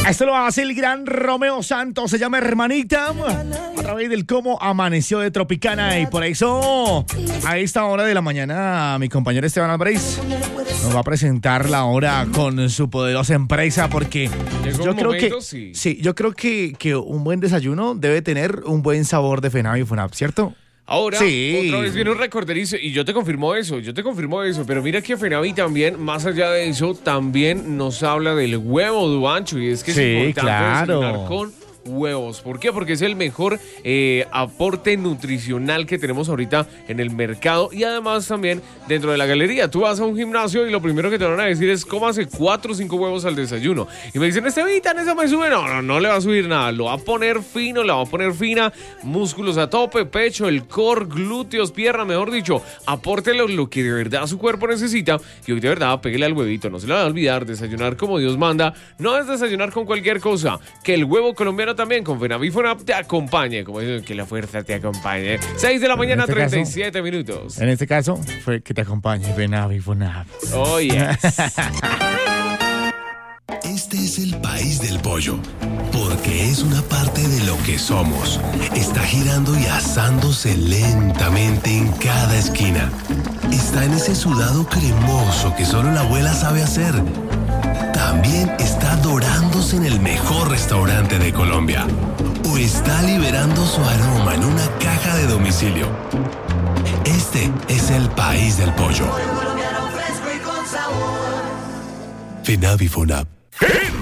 Esto lo hace el gran Romeo Santos, se llama Hermanita, a través del Cómo Amaneció de Tropicana. Y por eso, a esta hora de la mañana, mi compañero Esteban Álvarez nos va a presentar la hora con su poderosa empresa, porque yo creo yo creo que un buen desayuno debe tener un buen sabor de FENAVI y FUNAP, ¿cierto? Ahora, otra vez viene un recorderizo y yo te confirmo eso, pero mira que FENAVI también, más allá de eso, también nos habla del huevo, Duancho, y es que es importante desayunar con huevos. ¿Por qué? Porque es el mejor aporte nutricional que tenemos ahorita en el mercado y además también dentro de la galería. Tú vas a un gimnasio y lo primero que te van a decir es cómase 4 o 5 huevos al desayuno. Y me dicen, Estevitan, eso me sube. No le va a subir nada. Lo va a poner fino, la va a poner fina. Músculos a tope, pecho, el core, glúteos, pierna, mejor dicho. Apórtelo lo que de verdad su cuerpo necesita. Y hoy de verdad, pégale al huevito. No se le va a olvidar, desayunar como Dios manda. No es desayunar con cualquier cosa. Que el huevo colombiano también con FENAVI y FUNAP te acompañe, como dicen, que la fuerza te acompañe. 6 de la mañana, 37 minutos. En este caso, fue que te acompañe FENAVI y FUNAP. Oh, yes. Este es el país del pollo, porque es una parte de lo que somos. Está girando y asándose lentamente en cada esquina. Está en ese sudado cremoso que solo la abuela sabe hacer. También está dorándose en el mejor restaurante de Colombia. O está liberando su aroma en una caja de domicilio. Este es el país del pollo. FENAVI y FUNAP.